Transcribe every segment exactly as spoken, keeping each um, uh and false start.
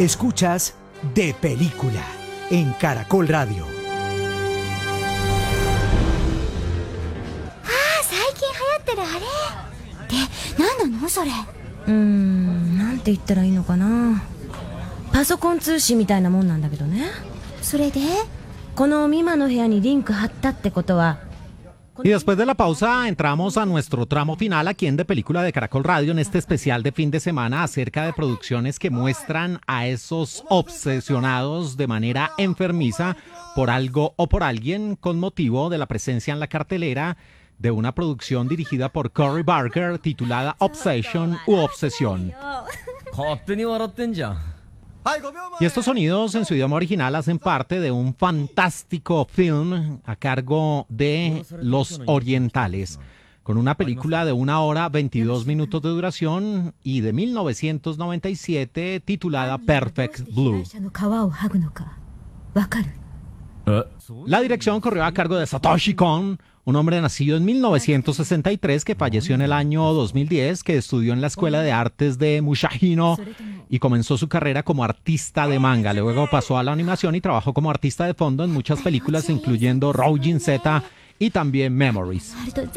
Escuchas De Película en Caracol Radio. Ah, 最近流行ってるあれって何なのそれ。 うーん、なんて言ったらいいのかな。パソコン通信みたいなもんなんだけどね。 それでこのミマの部屋にリンク貼ったってことは。 Y después de la pausa entramos a nuestro tramo final aquí en De Película de Caracol Radio en este especial de fin de semana acerca de producciones que muestran a esos obsesionados de manera enfermiza por algo o por alguien con motivo de la presencia en la cartelera de una producción dirigida por Cory Barker titulada Obsession u Obsesión. Y estos sonidos en su idioma original hacen parte de un fantástico film a cargo de Los Orientales, con una película de una hora veintidós minutos de duración y de mil novecientos noventa y siete titulada Perfect Blue. La dirección corrió a cargo de Satoshi Kon, un hombre nacido en mil novecientos sesenta y tres que falleció en el año dos mil diez, que estudió en la Escuela de Artes de Mushahino y comenzó su carrera como artista de manga. Luego pasó a la animación y trabajó como artista de fondo en muchas películas, incluyendo Roujin Z y también Memories.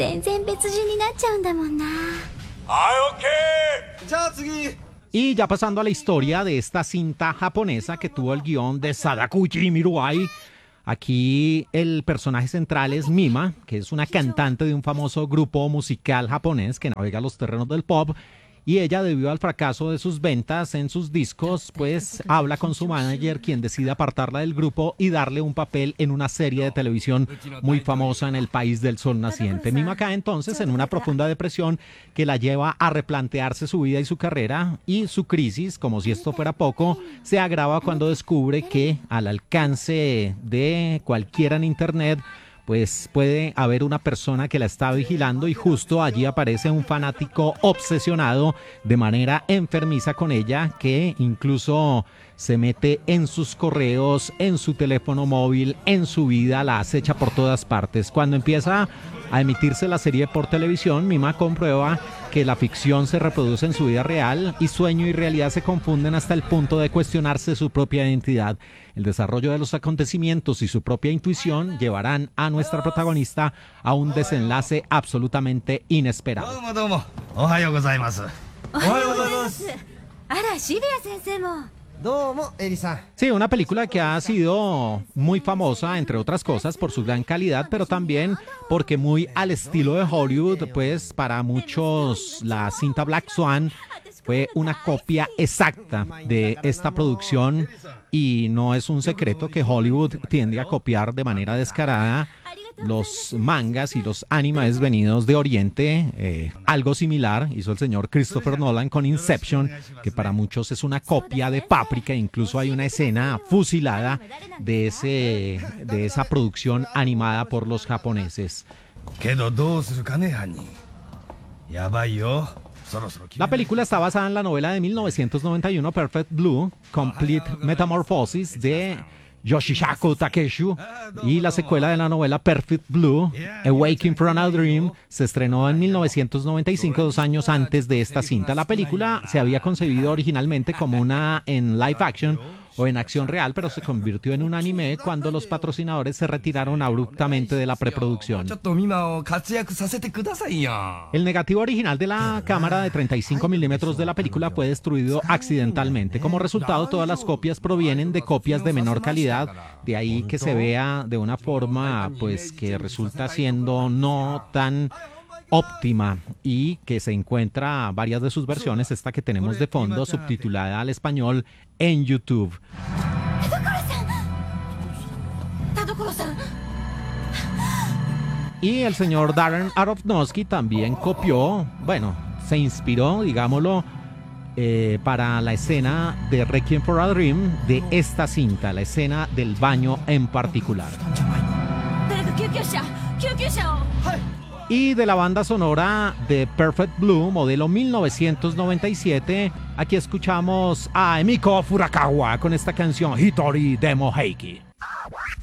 Y ya pasando a la historia de esta cinta japonesa que tuvo el guión de Sadakuchi Miruai. Aquí el personaje central es Mima, que es una cantante de un famoso grupo musical japonés que navega los terrenos del pop, y ella, debido al fracaso de sus ventas en sus discos, pues habla con su manager, quien decide apartarla del grupo y darle un papel en una serie de televisión muy famosa en el país del sol naciente. Mima cae entonces en una profunda depresión que la lleva a replantearse su vida y su carrera, y su crisis, como si esto fuera poco, se agrava cuando descubre que al alcance de cualquiera en internet pues puede haber una persona que la está vigilando, y justo allí aparece un fanático obsesionado de manera enfermiza con ella, que incluso se mete en sus correos, en su teléfono móvil, en su vida, la acecha por todas partes. Cuando empieza a emitirse la serie por televisión, Mima comprueba que la ficción se reproduce en su vida real y sueño y realidad se confunden hasta el punto de cuestionarse su propia identidad. El desarrollo de los acontecimientos y su propia intuición llevarán a nuestra protagonista a un desenlace absolutamente inesperado. Sí, una película que ha sido muy famosa, entre otras cosas, por su gran calidad, pero también porque muy al estilo de Hollywood, pues para muchos la cinta Black Swan fue una copia exacta de esta producción, y no es un secreto que Hollywood tiende a copiar de manera descarada los mangas y los animes venidos de Oriente. Eh, algo similar hizo el señor Christopher Nolan con Inception, que para muchos es una copia de Paprika. Incluso hay una escena fusilada de, ese, de esa producción animada por los japoneses. La película está basada en la novela de mil novecientos noventa y uno Perfect Blue, Complete Metamorphosis, de Yoshihiko Takeshu, y la secuela de la novela Perfect Blue, Awaking from a Dream, se estrenó en mil novecientos noventa y cinco, dos años antes de esta cinta. La película se había concebido originalmente como una en live action o en acción real, pero se convirtió en un anime cuando los patrocinadores se retiraron abruptamente de la preproducción. El negativo original de la cámara de treinta y cinco milímetros de la película fue destruido accidentalmente. Como resultado, todas las copias provienen de copias de menor calidad, de ahí que se vea de una forma pues que resulta siendo no tan óptima, y que se encuentra varias de sus versiones, esta que tenemos de fondo, subtitulada al español en YouTube. Y el señor Darren Aronofsky también copió, bueno, se inspiró, digámoslo, eh, para la escena de Requiem for a Dream de esta cinta, la escena del baño en particular. Y de la banda sonora de Perfect Blue, modelo mil novecientos noventa y siete, aquí escuchamos a Emiko Furukawa con esta canción Hitori Demo Heiki.